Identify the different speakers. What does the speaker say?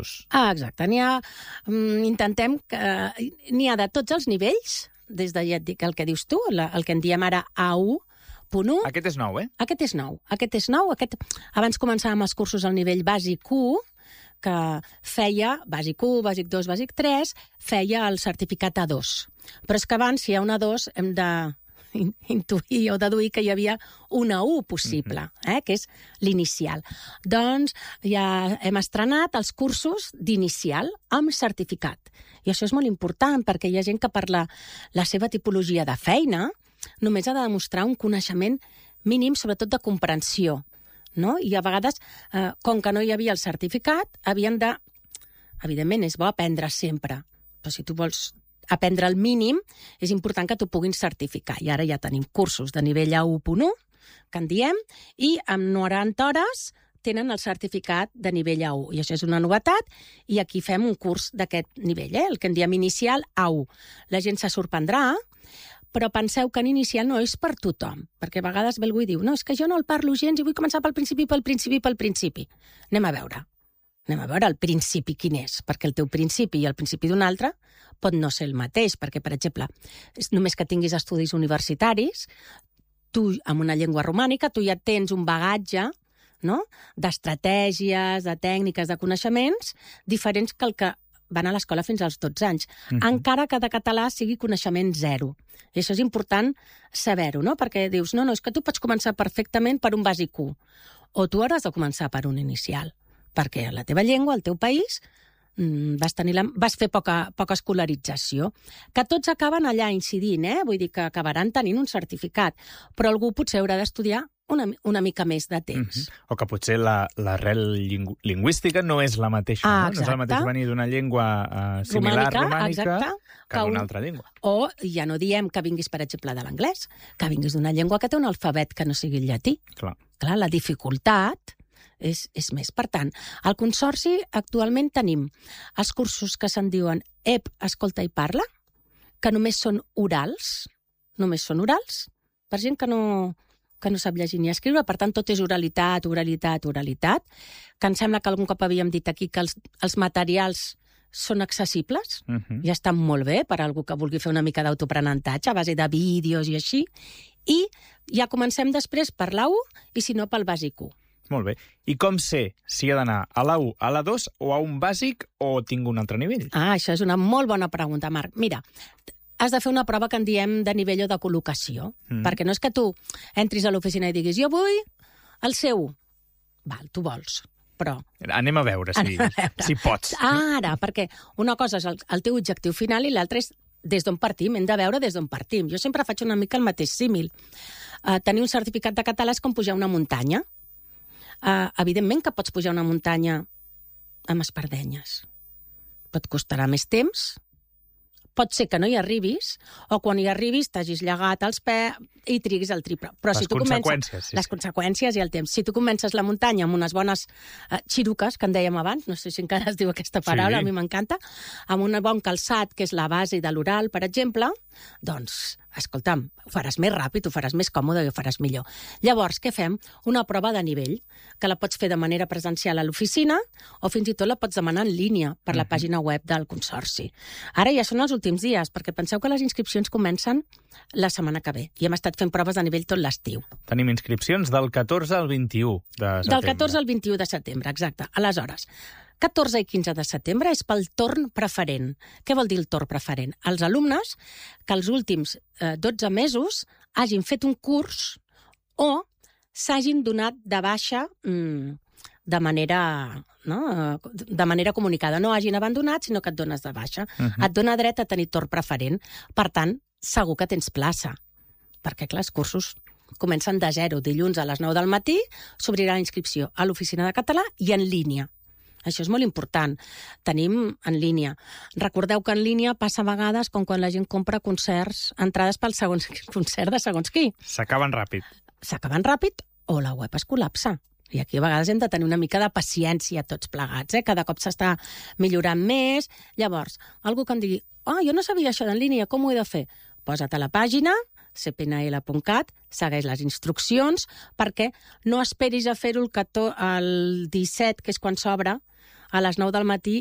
Speaker 1: Exacte. Intentem que n'hi ha de tots els nivells, des de, ja et dic, el que dius tu, el que en diem ara A1.1.
Speaker 2: Aquest és nou,
Speaker 1: Aquest és nou. Abans començàvem els cursos al nivell bàsic 1, que feia bàsic 1, bàsic 2, bàsic 3, feia el certificat A2. Però és que abans, si hi ha un A2, hem de intuir o deduir que hi havia una U possible, que és l'inicial. Doncs ja hem estrenat els cursos d'inicial amb certificat. I això és molt important perquè hi ha gent que per la seva tipologia de feina només ha de demostrar un coneixement mínim, sobretot de comprensió. No? I a vegades, com que no hi havia el certificat, havien de... Evidentment, és bo aprendre sempre, però si tu vols aprendre el mínim, és important que t'ho puguin certificar. I ara ja tenim cursos de nivell A1.1, que en diem, i amb 90 hores tenen el certificat de nivell A1. I això és una novetat, i aquí fem un curs d'aquest nivell, el que en diem inicial A1. La gent se sorprendrà, però penseu que en inicial no és per tothom, perquè a vegades ve algú i diu no, és que jo no el parlo gens i vull començar pel principi. Anem a veure el principi quin és, perquè el teu principi i el principi d'un altre pot no ser el mateix, perquè, per exemple, només que tinguis estudis universitaris, tu, amb una llengua romànica, tu ja tens un bagatge, no?, d'estratègies, de tècniques, de coneixements diferents que el que van a l'escola fins als 12 anys, encara que de català sigui coneixement zero. I això és important saber-ho, no?, perquè dius, no, és que tu pots començar perfectament per un bàsic 1, o tu hauràs de començar per un inicial, perquè la teva llengua, el teu país, vas fer poca escolarització. Que tots acaben allà incidint, vull dir que acabaran tenint un certificat, però algú potser haurà d'estudiar una mica més de temps.
Speaker 2: O que potser l'arrel lingüística no és la mateixa, no? No és el mateix venir d'una llengua similar romànica que d'una altra llengua.
Speaker 1: O ja no diem que vinguis, per exemple, de l'anglès, que vinguis d'una llengua que té un alfabet que no sigui el llatí.
Speaker 2: Clar,
Speaker 1: la dificultat és més. Per tant, al Consorci actualment tenim els cursos que se'n diuen EP, Escolta i Parla, que només són orals, per gent que no sap llegir ni escriure, per tant, tot és oralitat, que em sembla que algun cop havíem dit aquí que els materials són accessibles, ja estan molt bé per a algú que vulgui fer una mica d'autoaprenentatge a base de vídeos i així, i ja comencem després per l'A1 i si no pel bàsic 1.
Speaker 2: Molt bé. I com sé si he d'anar a l'A1, a l'A2 o a un bàsic o tinc un altre nivell?
Speaker 1: Això és una molt bona pregunta, Marc. Mira, has de fer una prova que en diem de nivell o de col·locació, perquè no és que tu entris a l'oficina i diguis jo vull el C1. Val, tu vols, però...
Speaker 2: Anem a veure si pots.
Speaker 1: Ara, perquè una cosa és el teu objectiu final i l'altra és des d'on partim, hem de veure des d'on partim. Jo sempre faig una mica el mateix símil. Tenir un certificat de català és com pujar una muntanya. Evidentment que pots pujar una muntanya amb espardenyes. Et costarà més temps, pot ser que no hi arribis, o quan hi arribis t'hagis llegat els peus i triguis el triple. Però
Speaker 2: les conseqüències.
Speaker 1: Les conseqüències i el temps. Si tu comences la muntanya amb unes bones xiruques, que en dèiem abans, no sé si encara es diu aquesta paraula, a mi m'encanta, amb un bon calçat, que és la base de l'oral, per exemple, doncs, escolta'm, ho faràs més ràpid, ho faràs més còmode i ho faràs millor. Llavors, què fem? Una prova de nivell, que la pots fer de manera presencial a l'oficina o fins i tot la pots demanar en línia per la pàgina web del Consorci. Ara ja són els últims dies, perquè penseu que les inscripcions comencen la setmana que ve i hem estat fent proves de nivell tot l'estiu.
Speaker 2: Tenim inscripcions del 14 al 21 de setembre.
Speaker 1: Del 14 al 21 de setembre, exacte. Aleshores, 14 i 15 de setembre és pel torn preferent. Què vol dir el torn preferent? Els alumnes que els últims 12 mesos hagin fet un curs o s'hagin donat de baixa de manera comunicada. No hagin abandonat, sinó que et dones de baixa. Et dona dret a tenir torn preferent. Per tant, segur que tens plaça. Perquè, clar, els cursos comencen de 0. Dilluns a les 9 del matí s'obrirà la inscripció a l'Oficina de Català i en línia. Això és molt important. Tenim en línia. Recordeu que en línia passa a vegades com quan la gent compra concerts, entrades pel concert de segons qui.
Speaker 2: S'acaben ràpid.
Speaker 1: S'acaben ràpid o la web es col·lapsa. I aquí a vegades hem de tenir una mica de paciència tots plegats. Cada cop s'està millorant més. Llavors, algú que em digui jo no sabia això d'en línia, com ho he de fer? Posa't a la pàgina cpnl.cat, segueix les instruccions, perquè no esperis a fer-ho el 17, que és quan s'obre a les 9 del matí